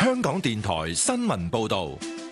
香港電台新聞報道。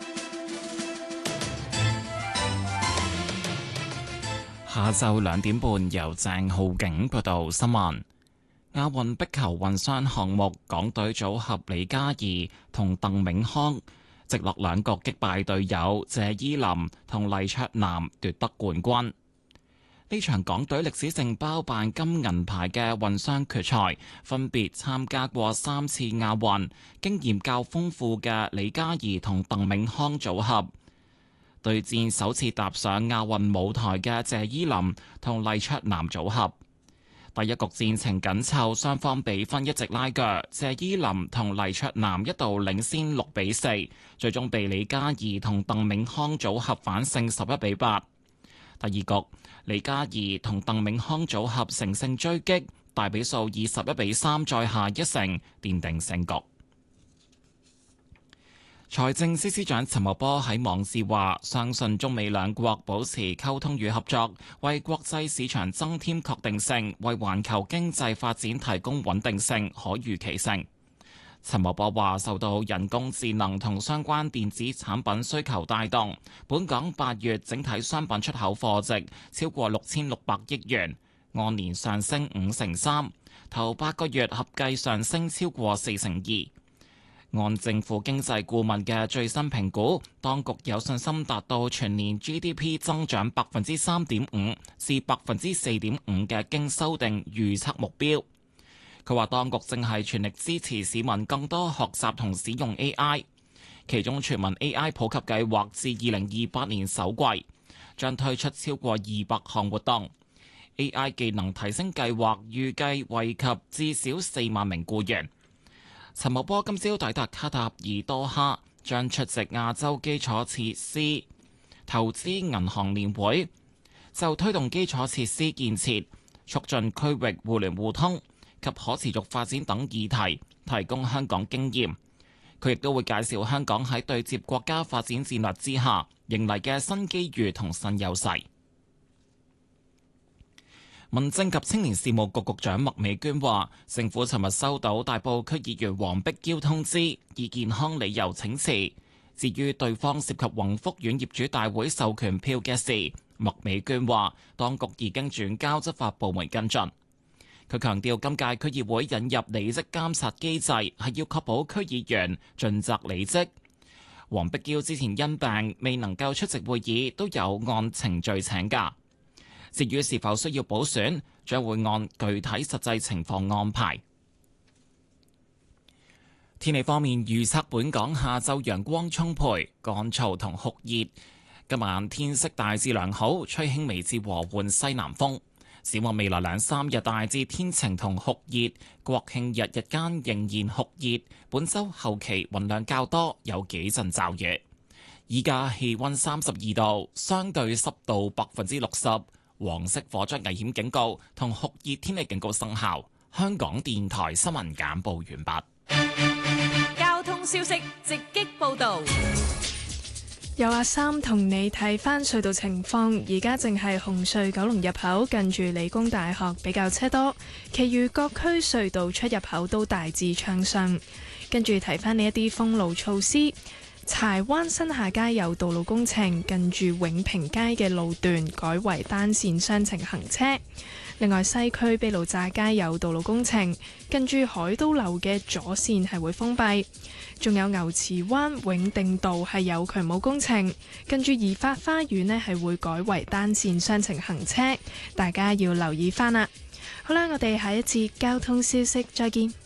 下晝2點半，由鄭浩景報道新聞。亞運壁球混雙項目，港隊組合李嘉怡同鄧銘康直落兩局擊敗隊友謝依霖同黎卓男奪得冠軍。呢場港隊歷史性包辦金銀牌嘅混雙決賽，分別參加過3次亞運，經驗較豐富嘅李嘉怡同鄧銘康組合對戰首次踏上亞運舞台嘅謝依霖同黎卓男組合。第一局戰情緊湊，雙方比分一直拉鋸，謝依霖同黎卓男一度領先6-4，最終被李嘉怡同鄧銘康組合反勝11-8。第二局，李嘉怡同鄧銘康組合乘勝追擊，大比數以11-3再下一城，奠定勝局。財政司司長陳茂波喺網誌話，相信中美兩國保持溝通與合作，為國際市場增添確定性，為環球經濟發展提供穩定性、可預期性。陳茂波話，受到人工智能同相關電子產品需求帶動，本港8月整體商品出口貨值超過6600億元，按年上升5.3%，頭8個月合計上升超過4.2%。按政府經濟顧問嘅最新評估，當局有信心達到全年 GDP 增長3.5%至4.5%嘅經修訂預測目標。佢話當局正係全力支持市民更多學習同使用 AI， 其中全民 AI 普及計劃至2028年首季將推出超過200項活動。AI 技能提升計劃預計惠及至少4萬名僱員。陳茂波今朝抵達卡塔爾多哈，將出席亞洲基礎設施投資銀行年會，就推動基礎設施建設、促進區域互聯互通及可持續發展等議題，提供香港經驗。佢亦都會介紹香港喺對接國家發展戰略之下迎嚟嘅新機遇同新優勢。民政及青年事務局局長麥美娟話，政府尋日收到大埔區議員黃碧嬌通知，以健康理由請辭。至於對方涉及宏福苑業主大會授權票嘅事，麥美娟話，當局已經轉交執法部門跟進。佢強調，今屆區議會引入履職監察機制，係要確保區議員盡責履職。黃碧嬌之前因病未能夠出席會議，都有按程序請假。至於是否需要補選，將會按具體實際情況安排。天氣方面預測，本港下晝陽光充沛、乾燥同酷熱。今晚天色大致良好，吹輕微至和緩西南風。展望未來2-3日大致天晴同酷熱，國慶日日間仍然酷熱。本週後期雲量較多，有幾陣驟雨。依家氣溫32度，相對濕度60%。黃色火災危險警告同酷熱天氣警告生效。香港電台新聞簡報完畢。 交通消息直擊報道。 有阿三同你睇返隧道情況，而家淨係紅隧九龍入口近住理工大學比較車多，其餘各區隧道出入口都大致暢順。跟住提返你一啲封路措施。柴灣新下街有道路工程，近住永平街嘅路段改為單線雙程行車。另外，西區卑路乍街有道路工程，近住海都樓嘅左線係會封閉。仲有牛池灣永定道係有渠務工程，近住怡發花園呢係會改為單線雙程行車，大家要留意返啦。好啦，我哋下一節交通消息再見。